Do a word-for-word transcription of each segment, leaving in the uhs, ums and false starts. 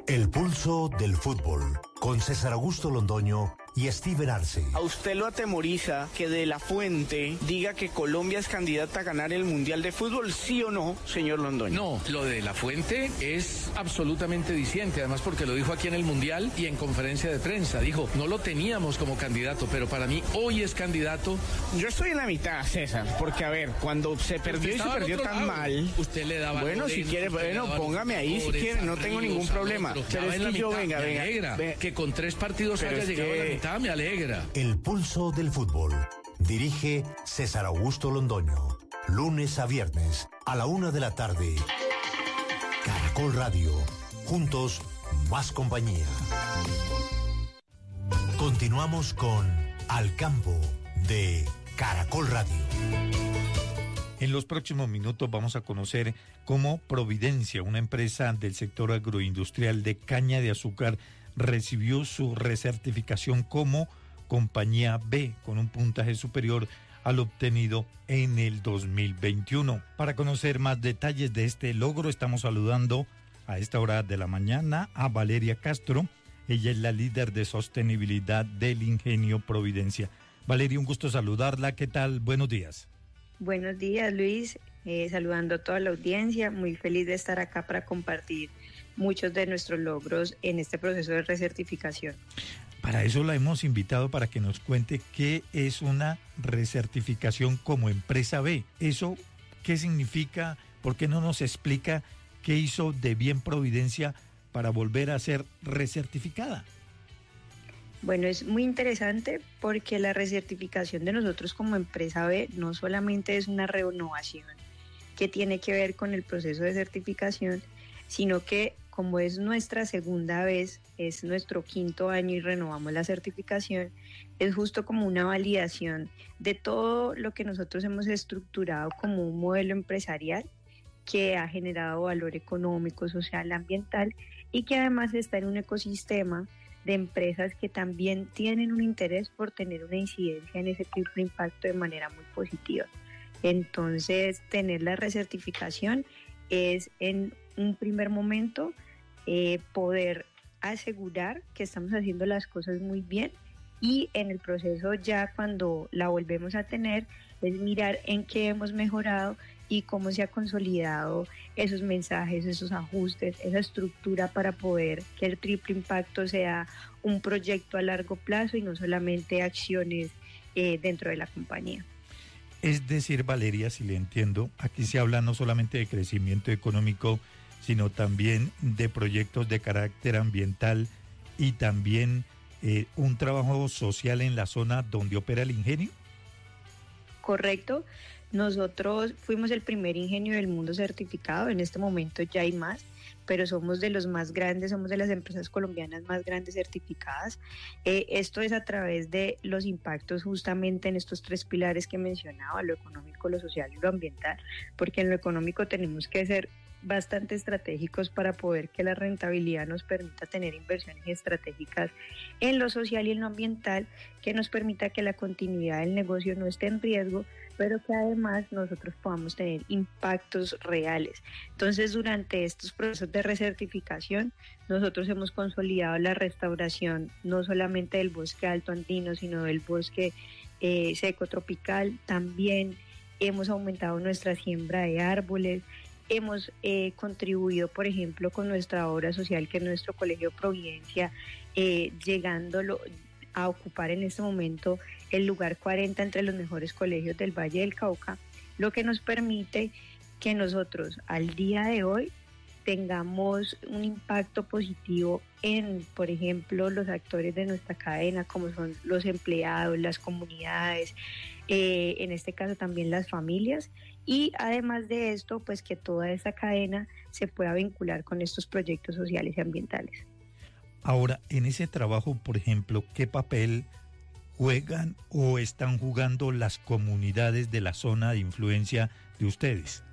El pulso del fútbol, con César Augusto Londoño y Steven Arce. ¿A usted lo atemoriza que De la Fuente diga que Colombia es candidata a ganar el Mundial de Fútbol, sí o no, señor Londoño? No, lo de De la Fuente es absolutamente diciente, además porque lo dijo aquí en el Mundial y en conferencia de prensa. Dijo, no lo teníamos como candidato, pero para mí hoy es candidato. Yo estoy en la mitad, César, porque a ver, cuando se perdió y se perdió tan mal... Usted le daba... Bueno, si quiere, bueno, póngame ahí si quiere, no tengo ningún problema. Pero es que yo, venga, venga. Que con tres partidos haya llegado a la mitad, me alegra. El pulso del fútbol. Dirige César Augusto Londoño. Lunes a viernes, a la una de la tarde. Caracol Radio. Juntos, más compañía. Continuamos con Al Campo de Caracol Radio. En los próximos minutos vamos a conocer cómo Providencia, una empresa del sector agroindustrial de caña de azúcar, recibió su recertificación como compañía B con un puntaje superior al obtenido en el dos mil veintiuno. Para conocer más detalles de este logro, estamos saludando a esta hora de la mañana a Valeria Castro. Ella es la líder de sostenibilidad del Ingenio Providencia. Valeria, un gusto saludarla. ¿Qué tal? Buenos días. Buenos días, Luis. Eh, saludando a toda la audiencia. Muy feliz de estar acá para compartir muchos de nuestros logros en este proceso de recertificación. Para eso la hemos invitado para que nos cuente qué es una recertificación como empresa B. ¿Eso qué significa? ¿Por qué no nos explica qué hizo de bien Providencia para volver a ser recertificada? Bueno, es muy interesante porque la recertificación de nosotros como empresa B no solamente es una renovación que tiene que ver con el proceso de certificación, sino que como es nuestra segunda vez, es nuestro quinto año y renovamos la certificación, es justo como una validación de todo lo que nosotros hemos estructurado como un modelo empresarial que ha generado valor económico, social, ambiental y que además está en un ecosistema de empresas que también tienen un interés por tener una incidencia en ese triple impacto de manera muy positiva. Entonces, tener la recertificación es en un primer momento eh, poder asegurar que estamos haciendo las cosas muy bien y en el proceso ya cuando la volvemos a tener es mirar en qué hemos mejorado y cómo se ha consolidado esos mensajes, esos ajustes, esa estructura para poder que el triple impacto sea un proyecto a largo plazo y no solamente acciones eh, dentro de la compañía. Es decir, Valeria, si le entiendo, aquí se habla no solamente de crecimiento económico, sino también de proyectos de carácter ambiental y también eh, un trabajo social en la zona donde opera el ingenio. Correcto. Nosotros fuimos el primer ingenio del mundo certificado, en este momento ya hay más, pero somos de los más grandes, somos de las empresas colombianas más grandes certificadas. Eh, esto es a través de los impactos justamente en estos tres pilares que mencionaba, lo económico, lo social y lo ambiental, porque en lo económico tenemos que ser bastante estratégicos para poder que la rentabilidad nos permita tener inversiones estratégicas en lo social y en lo ambiental, que nos permita que la continuidad del negocio no esté en riesgo, pero que además nosotros podamos tener impactos reales. Entonces, durante estos procesos de recertificación, nosotros hemos consolidado la restauración no solamente del bosque alto andino, sino del bosque eh, seco tropical. También hemos aumentado nuestra siembra de árboles. Hemos eh, contribuido, por ejemplo, con nuestra obra social, que es nuestro Colegio Providencia, eh, llegándolo a ocupar en este momento el lugar cuarenta entre los mejores colegios del Valle del Cauca, lo que nos permite que nosotros al día de hoy tengamos un impacto positivo en, por ejemplo, los actores de nuestra cadena, como son los empleados, las comunidades, eh, en este caso también las familias, y además de esto, pues que toda esta cadena se pueda vincular con estos proyectos sociales y ambientales. Ahora, en ese trabajo, por ejemplo, ¿qué papel juegan o están jugando las comunidades de la zona de influencia de ustedes?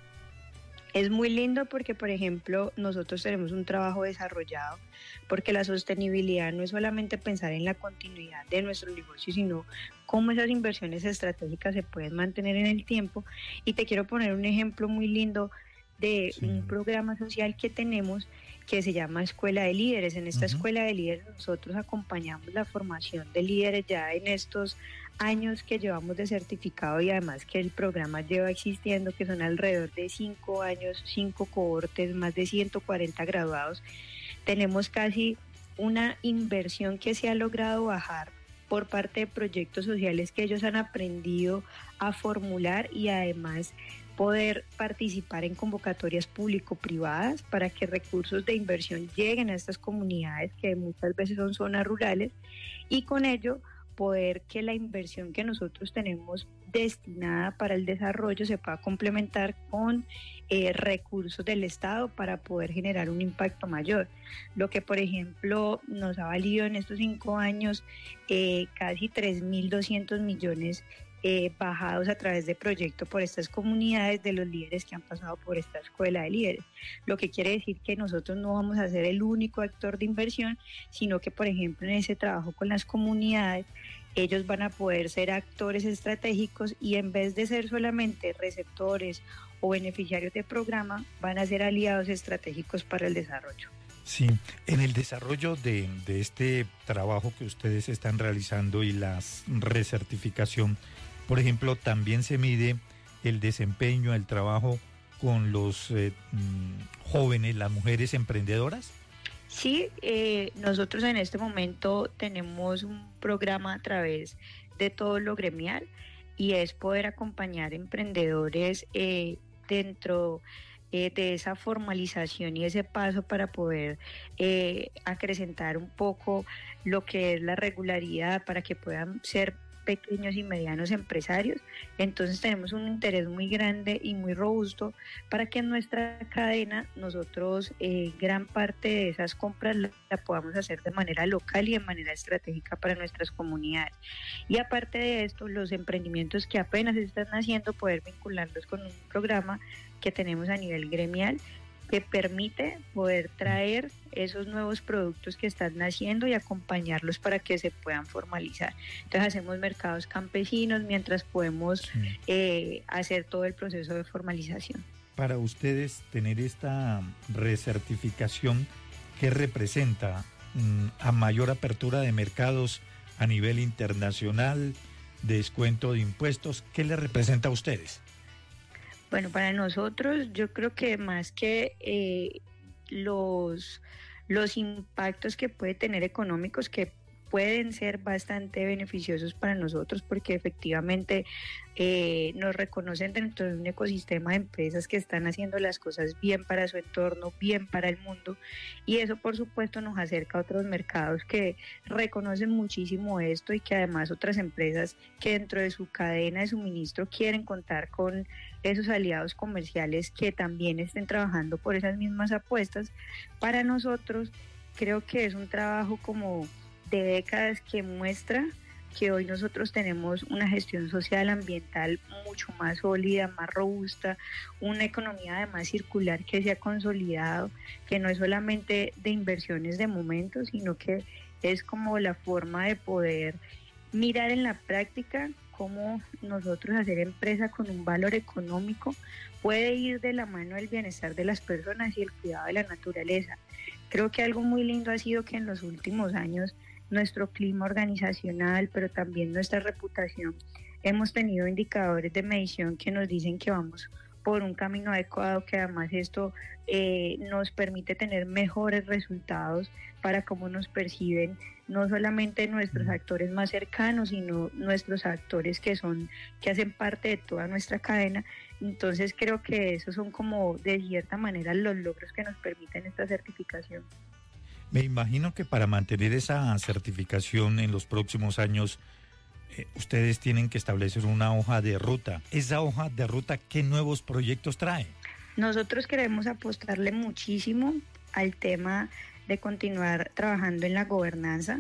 Es muy lindo porque, por ejemplo, nosotros tenemos un trabajo desarrollado, porque la sostenibilidad no es solamente pensar en la continuidad de nuestro negocio, sino cómo esas inversiones estratégicas se pueden mantener en el tiempo. Y te quiero poner un ejemplo muy lindo de sí. un programa social que tenemos que se llama Escuela de Líderes. En esta Uh-huh. Escuela de Líderes nosotros acompañamos la formación de líderes ya en estos años que llevamos de certificado y además que el programa lleva existiendo, que son alrededor de cinco años, cinco cohortes, más de ciento cuarenta graduados. Tenemos casi una inversión que se ha logrado bajar por parte de proyectos sociales que ellos han aprendido a formular y además poder participar en convocatorias público-privadas para que recursos de inversión lleguen a estas comunidades que muchas veces son zonas rurales y con ello poder que la inversión que nosotros tenemos destinada para el desarrollo se pueda complementar con eh, recursos del Estado para poder generar un impacto mayor. Lo que, por ejemplo, nos ha valido en estos cinco años eh, casi tres mil doscientos millones eh, bajados a través de proyectos por estas comunidades de los líderes que han pasado por esta escuela de líderes. Lo que quiere decir que nosotros no vamos a ser el único actor de inversión, sino que, por ejemplo, en ese trabajo con las comunidades, ellos van a poder ser actores estratégicos y en vez de ser solamente receptores o beneficiarios del programa, van a ser aliados estratégicos para el desarrollo. Sí, en el desarrollo de, de este trabajo que ustedes están realizando y la recertificación, por ejemplo, también se mide el desempeño, el trabajo con los eh, jóvenes, las mujeres emprendedoras. Sí, eh, nosotros en este momento tenemos un programa a través de todo lo gremial y es poder acompañar emprendedores eh, dentro eh, de esa formalización y ese paso para poder eh, acrecentar un poco lo que es la regularidad para que puedan ser pequeños y medianos empresarios. Entonces tenemos un interés muy grande y muy robusto para que en nuestra cadena nosotros eh, gran parte de esas compras la, la podamos hacer de manera local y de manera estratégica para nuestras comunidades. Y aparte de esto, los emprendimientos que apenas están haciendo, poder vincularlos con un programa que tenemos a nivel gremial que permite poder traer esos nuevos productos que están naciendo y acompañarlos para que se puedan formalizar. Entonces hacemos mercados campesinos mientras podemos sí. eh, hacer todo el proceso de formalización. Para ustedes tener esta recertificación, ¿qué representa? ¿A mayor apertura de mercados a nivel internacional, descuento de impuestos? ¿Qué les representa a ustedes? Bueno, para nosotros yo creo que más que eh, los, los impactos que puede tener económicos, que pueden ser bastante beneficiosos para nosotros porque efectivamente eh, nos reconocen dentro de un ecosistema de empresas que están haciendo las cosas bien para su entorno, bien para el mundo, y eso por supuesto nos acerca a otros mercados que reconocen muchísimo esto y que además otras empresas que dentro de su cadena de suministro quieren contar con esos aliados comerciales que también estén trabajando por esas mismas apuestas. Para nosotros creo que es un trabajo como de décadas que muestra que hoy nosotros tenemos una gestión social ambiental mucho más sólida, más robusta, una economía además circular que se ha consolidado, que no es solamente de inversiones de momento, sino que es como la forma de poder mirar en la práctica cómo nosotros hacer empresa con un valor económico puede ir de la mano del bienestar de las personas y el cuidado de la naturaleza. Creo que algo muy lindo ha sido que en los últimos años nuestro clima organizacional, pero también nuestra reputación, hemos tenido indicadores de medición que nos dicen que vamos por un camino adecuado, que además esto eh, nos permite tener mejores resultados para cómo nos perciben no solamente nuestros actores más cercanos, sino nuestros actores que son, que hacen parte de toda nuestra cadena. Entonces creo que esos son como de cierta manera los logros que nos permiten esta certificación. Me imagino que para mantener esa certificación en los próximos años, eh, ustedes tienen que establecer una hoja de ruta. ¿Esa hoja de ruta qué nuevos proyectos trae? Nosotros queremos apostarle muchísimo al tema de continuar trabajando en la gobernanza,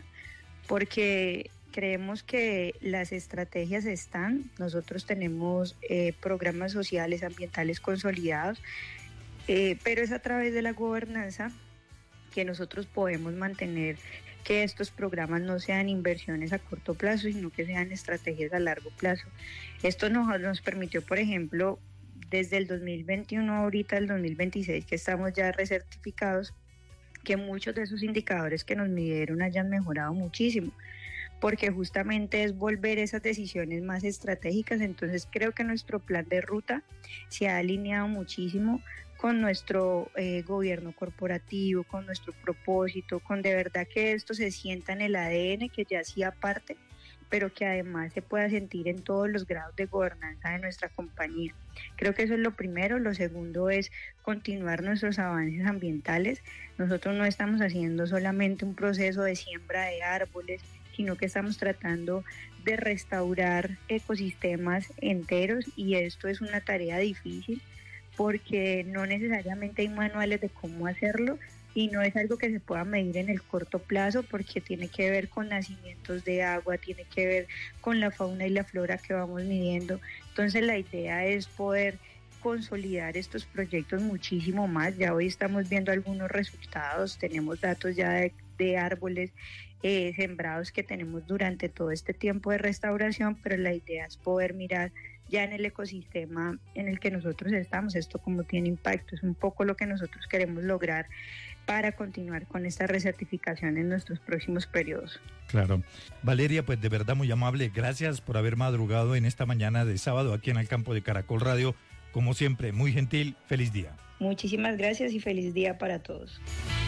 porque creemos que las estrategias están, nosotros tenemos eh, programas sociales, ambientales consolidados, eh, pero es a través de la gobernanza que nosotros podemos mantener que estos programas no sean inversiones a corto plazo, sino que sean estrategias a largo plazo. Esto nos, nos permitió, por ejemplo, desde el dos mil veintiuno ahorita al dos mil veintiséis, que estamos ya recertificados, que muchos de esos indicadores que nos midieron hayan mejorado muchísimo, porque justamente es volver esas decisiones más estratégicas. Entonces creo que nuestro plan de ruta se ha alineado muchísimo con nuestro eh, gobierno corporativo, con nuestro propósito, con de verdad que esto se sienta en el A D N, que ya hacía parte, pero que además se pueda sentir en todos los grados de gobernanza de nuestra compañía. Creo que eso es lo primero. Lo segundo es continuar nuestros avances ambientales. Nosotros no estamos haciendo solamente un proceso de siembra de árboles, sino que estamos tratando de restaurar ecosistemas enteros, y esto es una tarea difícil porque no necesariamente hay manuales de cómo hacerlo, y no es algo que se pueda medir en el corto plazo, porque tiene que ver con nacimientos de agua, tiene que ver con la fauna y la flora que vamos midiendo. Entonces la idea es poder consolidar estos proyectos muchísimo más. Ya hoy estamos viendo algunos resultados, tenemos datos ya de, de árboles eh, sembrados que tenemos durante todo este tiempo de restauración, pero la idea es poder mirar ya en el ecosistema en el que nosotros estamos, esto como tiene impacto. Es un poco lo que nosotros queremos lograr para continuar con esta recertificación en nuestros próximos periodos. Claro. Valeria, pues de verdad muy amable. Gracias por haber madrugado en esta mañana de sábado aquí en el campo de Caracol Radio. Como siempre, muy gentil. Feliz día. Muchísimas gracias y feliz día para todos.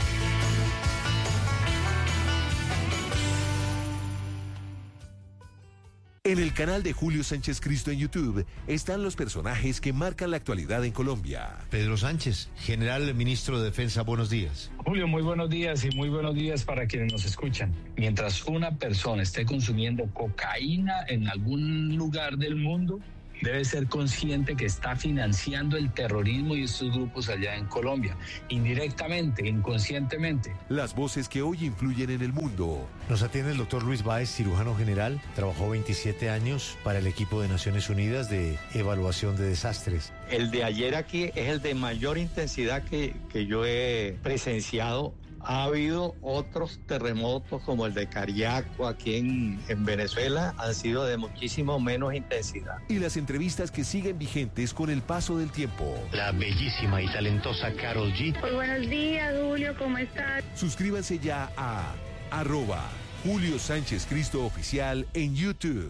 En el canal de Julio Sánchez Cristo en YouTube están los personajes que marcan la actualidad en Colombia. Pedro Sánchez, general ministro de Defensa, buenos días. Julio, muy buenos días y muy buenos días para quienes nos escuchan. Mientras una persona esté consumiendo cocaína en algún lugar del mundo, debe ser consciente que está financiando el terrorismo y estos grupos allá en Colombia, indirectamente, inconscientemente. Las voces que hoy influyen en el mundo. Nos atiende el doctor Luis Báez, cirujano general. Trabajó veintisiete años para el equipo de Naciones Unidas de evaluación de desastres. El de ayer aquí es el de mayor intensidad que, que yo he presenciado. Ha habido otros terremotos como el de Cariaco aquí en, en Venezuela, han sido de muchísimo menos intensidad. Y las entrevistas que siguen vigentes con el paso del tiempo. La bellísima y talentosa Karol G. Muy buenos días, Julio, ¿cómo estás? Suscríbanse ya a arroba Julio Sánchez Cristo Oficial en YouTube.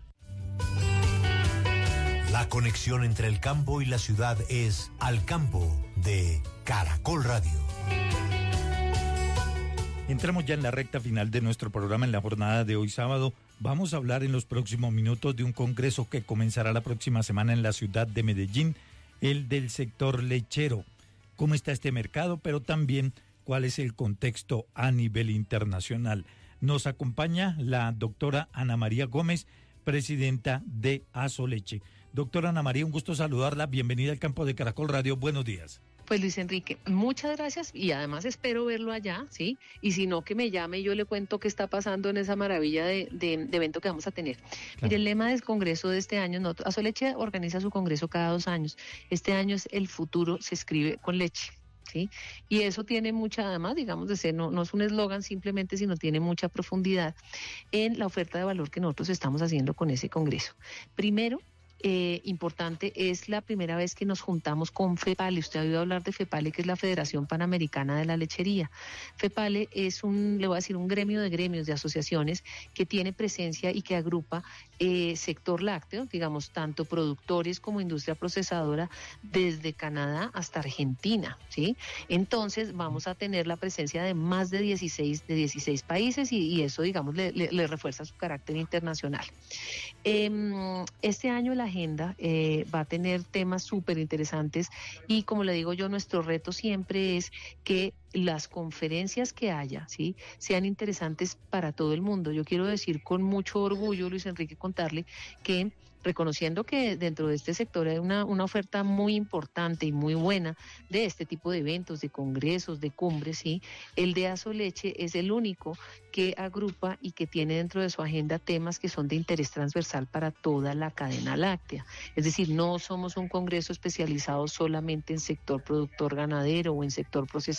La conexión entre el campo y la ciudad es Al Campo de Caracol Radio. Entramos ya en la recta final de nuestro programa en la jornada de hoy sábado. Vamos a hablar en los próximos minutos de un congreso que comenzará la próxima semana en la ciudad de Medellín, el del sector lechero. ¿Cómo está este mercado? Pero también cuál es el contexto a nivel internacional. Nos acompaña la doctora Ana María Gómez, presidenta de Asoleche. Doctora Ana María, un gusto saludarla. Bienvenida al campo de Caracol Radio. Buenos días. Pues Luis Enrique, muchas gracias y además espero verlo allá, ¿sí? Y si no, que me llame y yo le cuento qué está pasando en esa maravilla de, de, de evento que vamos a tener. Claro. Mire, el lema del congreso de este año, no, Asoleche organiza su congreso cada dos años. Este año es El futuro se escribe con leche. ¿Sí? Y eso tiene mucha, además, digamos, de ser, no, no es un eslogan simplemente, sino tiene mucha profundidad en la oferta de valor que nosotros estamos haciendo con ese congreso. Primero, Eh, importante, es la primera vez que nos juntamos con FEPALE. Usted ha oído hablar de FEPALE, que es la Federación Panamericana de la Lechería. FEPALE es un, le voy a decir, un gremio de gremios, de asociaciones que tiene presencia y que agrupa eh, sector lácteo, digamos, tanto productores como industria procesadora, desde Canadá hasta Argentina, ¿sí? Entonces vamos a tener la presencia de más de dieciséis, de dieciséis países y, y eso, digamos, le, le, le refuerza su carácter internacional. Eh, este año la agenda eh, va a tener temas súper interesantes y, como le digo yo, nuestro reto siempre es que las conferencias que haya, ¿sí?, sean interesantes para todo el mundo. Yo quiero decir con mucho orgullo, Luis Enrique, contarle que, reconociendo que dentro de este sector hay una, una oferta muy importante y muy buena de este tipo de eventos, de congresos, de cumbres, ¿sí?, el de Asoleche es el único que agrupa y que tiene dentro de su agenda temas que son de interés transversal para toda la cadena láctea. Es decir, no somos un congreso especializado solamente en sector productor ganadero o en sector procesador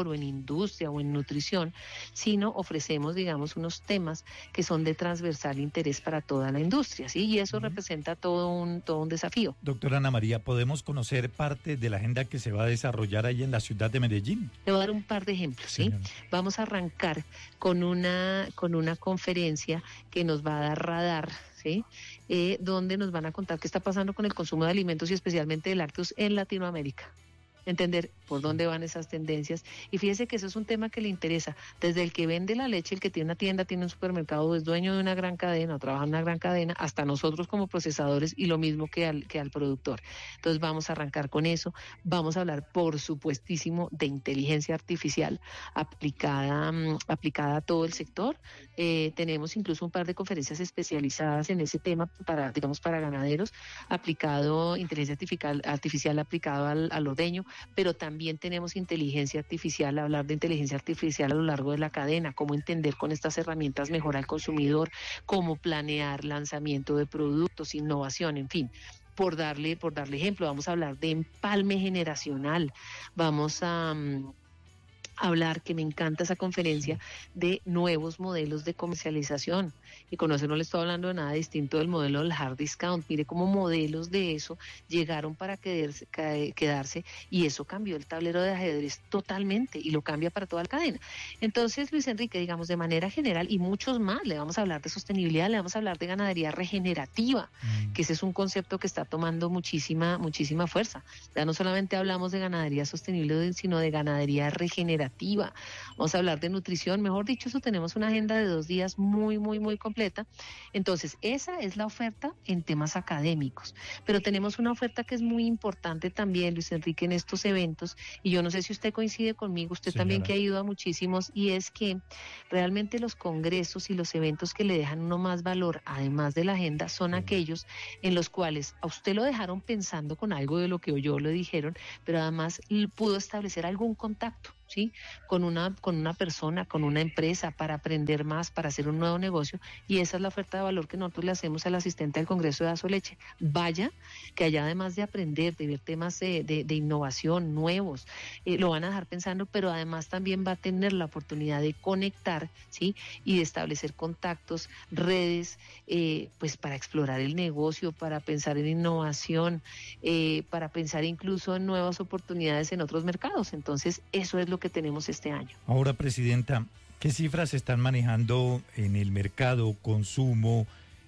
sector o en industria o en nutrición, sino ofrecemos, digamos, unos temas que son de transversal interés para toda la industria, ¿sí? Y eso uh-huh. representa todo un, todo un desafío. Doctora Ana María, ¿podemos conocer parte de la agenda que se va a desarrollar ahí en la ciudad de Medellín? Le voy a dar un par de ejemplos, ¿sí? Sí. Vamos a arrancar con una, con una conferencia que nos va a dar Radar, ¿sí? Eh, donde nos van a contar qué está pasando con el consumo de alimentos y especialmente de lácteos en Latinoamérica. Entender por dónde van esas tendencias. Y fíjese que eso es un tema que le interesa. Desde el que vende la leche, el que tiene una tienda, tiene un supermercado, es dueño de una gran cadena o trabaja en una gran cadena, hasta nosotros como procesadores y lo mismo que al, que al productor. Entonces vamos a arrancar con eso. Vamos a hablar, por supuestísimo, de inteligencia artificial aplicada, um, aplicada a todo el sector. Eh, tenemos incluso un par de conferencias especializadas en ese tema para, digamos, para ganaderos, aplicado, inteligencia artificial, artificial aplicado al, al ordeño, pero también tenemos inteligencia artificial, hablar de inteligencia artificial a lo largo de la cadena, cómo entender con estas herramientas mejor al consumidor, cómo planear lanzamiento de productos, innovación, en fin. Por darle, por darle ejemplo, vamos a hablar de empalme generacional, vamos a... Um, hablar, que me encanta esa conferencia, de nuevos modelos de comercialización. Y con eso no le estoy hablando de nada distinto del modelo del hard discount. Mire cómo modelos de eso llegaron para quedarse, quedarse y eso cambió el tablero de ajedrez totalmente y lo cambia para toda la cadena. Entonces, Luis Enrique, digamos, de manera general, y muchos más, le vamos a hablar de sostenibilidad, le vamos a hablar de ganadería regenerativa, mm. que ese es un concepto que está tomando muchísima, muchísima fuerza. Ya no solamente hablamos de ganadería sostenible, sino de ganadería regenerativa. Vamos a hablar de nutrición, mejor dicho, eso tenemos una agenda de dos días muy, muy, muy completa. Entonces, esa es la oferta en temas académicos, pero tenemos una oferta que es muy importante también, Luis Enrique, en estos eventos, y yo no sé si usted coincide conmigo, usted Señora. También que ha ido a muchísimos, y es que realmente los congresos y los eventos que le dejan uno más valor, además de la agenda, son sí. aquellos en los cuales a usted lo dejaron pensando con algo de lo que oyó, le dijeron, pero además pudo establecer algún contacto, ¿sí? Con una, con una persona, con una empresa, para aprender más, para hacer un nuevo negocio, y esa es la oferta de valor que nosotros le hacemos al asistente del Congreso de Asoleche. Vaya, que allá además de aprender, de ver temas de, de, de innovación nuevos, eh, lo van a dejar pensando, pero además también va a tener la oportunidad de conectar, ¿sí? Y de establecer contactos, redes, eh, pues para explorar el negocio, para pensar en innovación, eh, para pensar incluso en nuevas oportunidades en otros mercados. Entonces, eso es lo que tenemos este año. Ahora, Presidenta, ¿qué cifras se están manejando en el mercado? Consumo,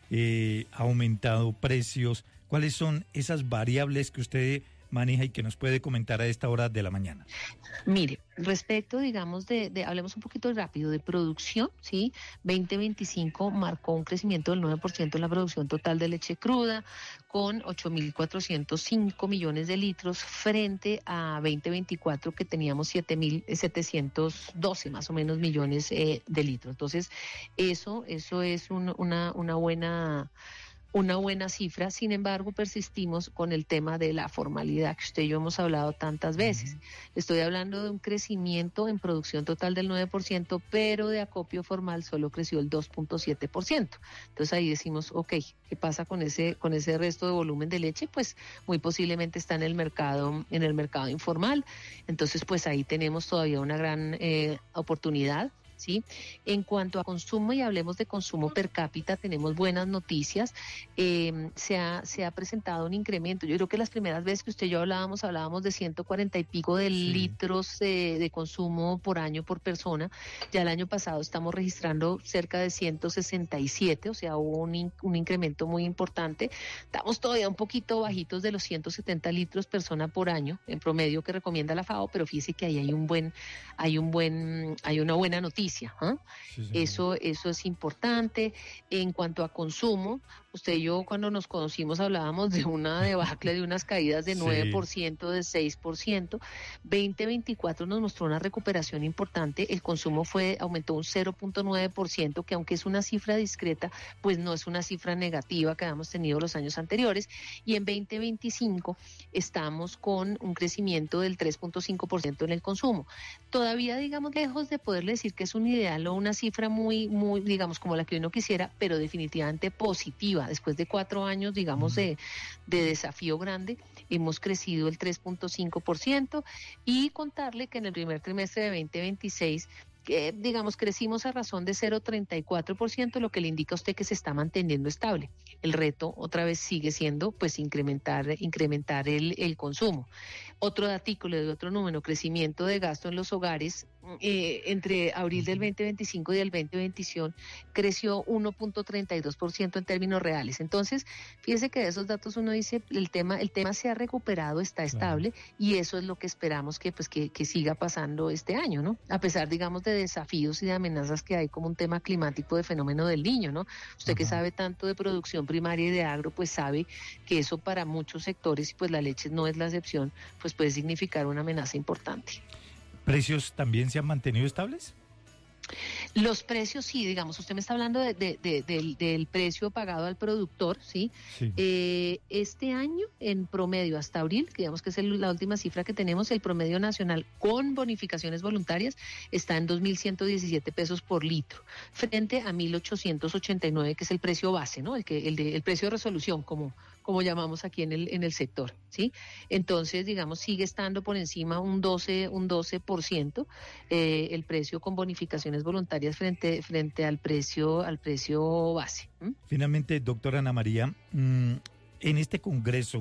eh, ha aumentado precios. ¿Cuáles son esas variables que usted maneja y que nos puede comentar a esta hora de la mañana? Mire, respecto, digamos, de, de hablemos un poquito rápido de producción, ¿sí? veinte veinticinco marcó un crecimiento del nueve por ciento en la producción total de leche cruda, con ocho mil cuatrocientos cinco millones de litros, frente a veinte veinticuatro que teníamos siete mil setecientos doce más o menos millones eh, de litros. Entonces, eso, eso es un, una, una buena... una buena cifra. Sin embargo, persistimos con el tema de la formalidad que usted y yo hemos hablado tantas veces. Estoy hablando de un crecimiento en producción total del nueve por ciento, pero de acopio formal solo creció el dos punto siete por ciento. Entonces ahí decimos, ok, ¿qué pasa con ese con ese resto de volumen de leche? Pues muy posiblemente está en el mercado en el mercado informal. Entonces, pues ahí tenemos todavía una gran eh, oportunidad. ¿Sí? En cuanto a consumo, y hablemos de consumo per cápita, tenemos buenas noticias. Eh, se, ha, se ha presentado un incremento. Yo creo que las primeras veces que usted y yo hablábamos, hablábamos de ciento cuarenta y pico de sí. litros eh, de consumo por año por persona. Ya el año pasado estamos registrando cerca de ciento sesenta y siete, o sea, hubo un, in, un incremento muy importante. Estamos todavía un poquito bajitos de los ciento setenta litros persona por año, en promedio, que recomienda la FAO, pero fíjese que ahí hay un buen, hay un buen, hay una buena noticia. ¿eh? Sí, sí, eso, eso es importante. En cuanto a consumo, usted y yo cuando nos conocimos hablábamos de una debacle, de unas caídas de nueve por ciento, sí. de seis por ciento. veinte veinticuatro nos mostró una recuperación importante. El consumo fue aumentó un cero punto nueve por ciento, que aunque es una cifra discreta, pues no es una cifra negativa que habíamos tenido los años anteriores. Y en veinte veinticinco estamos con un crecimiento del tres punto cinco por ciento en el consumo. Todavía, digamos, lejos de poderle decir que es un ideal o una cifra muy, muy, digamos, como la que uno quisiera, pero definitivamente positiva. positiva. Después de cuatro años, digamos, de, de desafío grande, hemos crecido el tres punto cinco por ciento y contarle que en el primer trimestre de veinte veintiséis que digamos crecimos a razón de cero punto treinta y cuatro por ciento, lo que le indica a usted que se está manteniendo estable. El reto otra vez sigue siendo pues incrementar, incrementar el, el consumo. Otro datico, le doy otro número, crecimiento de gasto en los hogares eh, entre abril del veinte veinticinco y del veinte veintiséis creció uno punto treinta y dos por ciento en términos reales. Entonces, fíjese que de esos datos uno dice, el tema, el tema se ha recuperado, está estable, claro. Y eso es lo que esperamos que pues que, que siga pasando este año, ¿no? A pesar, digamos, de desafíos y de amenazas que hay como un tema climático de fenómeno del Niño, ¿no? Usted Ajá. que sabe tanto de producción primaria y de agro, pues sabe que eso para muchos sectores, y pues la leche no es la excepción, pues puede significar una amenaza importante. ¿Precios también se han mantenido estables? Los precios, sí, digamos, usted me está hablando de, de, de, del, del precio pagado al productor, ¿sí? sí. Eh, este año, en promedio, hasta abril, que digamos que es el, la última cifra que tenemos, el promedio nacional con bonificaciones voluntarias está en dos mil ciento diecisiete pesos por litro, frente a mil ochocientos ochenta y nueve, que es el precio base, ¿no? El, que, el, de, el precio de resolución, como... como llamamos aquí en el en el sector, ¿sí? Entonces, digamos, sigue estando por encima un doce, un doce por ciento eh, el precio con bonificaciones voluntarias frente frente al precio al precio base. ¿Mm? Finalmente, doctora Ana María, mmm, en este congreso,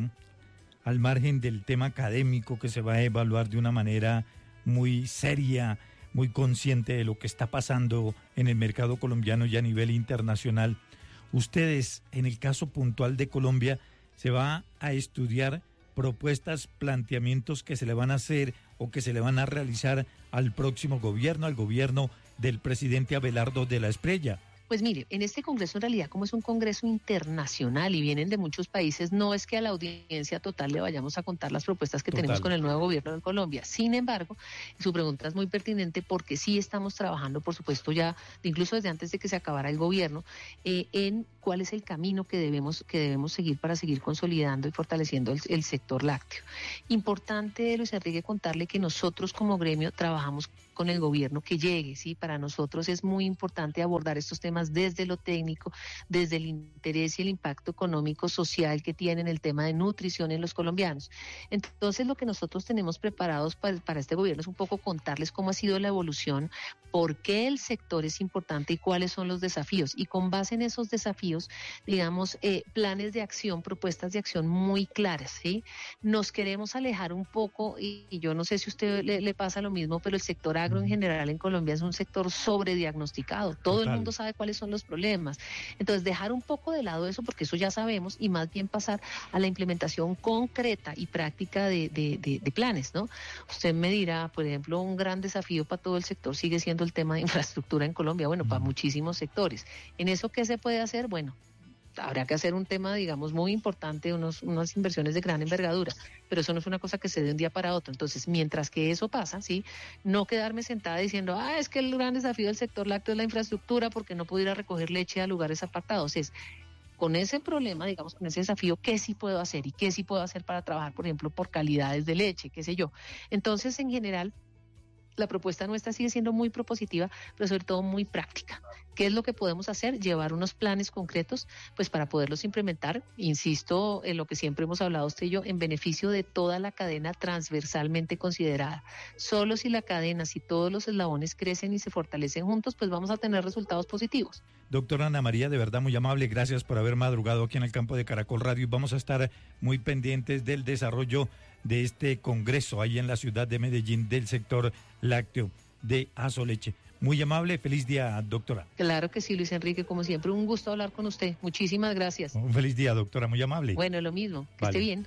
al margen del tema académico que se va a evaluar de una manera muy seria, muy consciente de lo que está pasando en el mercado colombiano y a nivel internacional, ustedes, en el caso puntual de Colombia, se va a estudiar propuestas, planteamientos que se le van a hacer o que se le van a realizar al próximo gobierno, al gobierno del presidente Abelardo de la Espriella. Pues mire, en este congreso en realidad como es un congreso internacional y vienen de muchos países, no es que a la audiencia total le vayamos a contar las propuestas que Total. tenemos con el nuevo gobierno de Colombia. Sin embargo, su pregunta es muy pertinente porque sí estamos trabajando, por supuesto ya, incluso desde antes de que se acabara el gobierno, eh, en cuál es el camino que debemos, que debemos seguir para seguir consolidando y fortaleciendo el, el sector lácteo. Importante, Luis Enrique, contarle que nosotros como gremio trabajamos con el gobierno que llegue, ¿sí? Para nosotros es muy importante abordar estos temas desde lo técnico, desde el interés y el impacto económico social que tienen el tema de nutrición en los colombianos. Entonces, lo que nosotros tenemos preparados para, para este gobierno es un poco contarles cómo ha sido la evolución, por qué el sector es importante y cuáles son los desafíos. Y con base en esos desafíos, digamos, eh, planes de acción, propuestas de acción muy claras, ¿sí? Nos queremos alejar un poco, y, y yo no sé si a usted le, le pasa lo mismo, pero el sector agro en general en Colombia es un sector sobrediagnosticado. Todo Total. el mundo sabe cuáles son los problemas. Entonces, dejar un poco de lado eso, porque eso ya sabemos, y más bien pasar a la implementación concreta y práctica de, de, de, de planes, ¿no? Usted me dirá, por ejemplo, un gran desafío para todo el sector sigue siendo el tema de infraestructura en Colombia, bueno, para muchísimos sectores. ¿En eso qué se puede hacer? Bueno, habrá que hacer un tema, digamos, muy importante, unos, unas inversiones de gran envergadura, pero eso no es una cosa que se dé de un día para otro. Entonces, mientras que eso pasa, sí, no quedarme sentada diciendo, ah, es que el gran desafío del sector lácteo es la infraestructura porque no pudiera recoger leche a lugares apartados. Es con ese problema, digamos, con ese desafío, ¿qué sí puedo hacer? ¿Y qué sí puedo hacer para trabajar, por ejemplo, por calidades de leche, qué sé yo? Entonces, en general, la propuesta nuestra sigue siendo muy propositiva, pero sobre todo muy práctica. ¿Qué es lo que podemos hacer? Llevar unos planes concretos, pues para poderlos implementar, insisto, en lo que siempre hemos hablado usted y yo, en beneficio de toda la cadena transversalmente considerada. Solo si la cadena, si todos los eslabones crecen y se fortalecen juntos, pues vamos a tener resultados positivos. Doctora Ana María, de verdad muy amable, gracias por haber madrugado aquí en el campo de Caracol Radio y vamos a estar muy pendientes del desarrollo de este congreso ahí en la ciudad de Medellín del sector lácteo de Asoleche. Muy amable, feliz día, doctora. Claro que sí, Luis Enrique, como siempre, un gusto hablar con usted. Muchísimas gracias. Un feliz día, doctora, muy amable. Bueno, lo mismo, que vale. esté bien.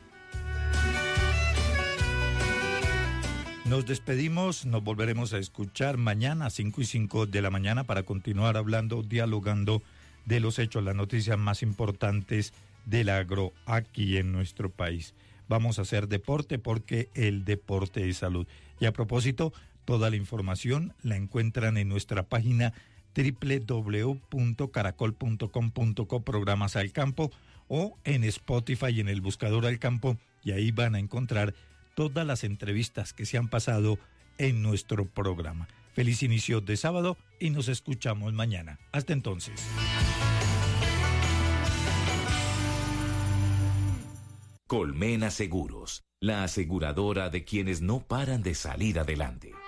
Nos despedimos, nos volveremos a escuchar mañana a cinco y cinco de la mañana para continuar hablando, dialogando de los hechos, las noticias más importantes del agro aquí en nuestro país. Vamos a hacer deporte porque el deporte es salud. Y a propósito, toda la información la encuentran en nuestra página doble u doble u doble u punto caracol punto com punto co, programas al campo, o en Spotify y en el buscador al campo, y ahí van a encontrar todas las entrevistas que se han pasado en nuestro programa. Feliz inicio de sábado y nos escuchamos mañana. Hasta entonces. Colmena Seguros, la aseguradora de quienes no paran de salir adelante.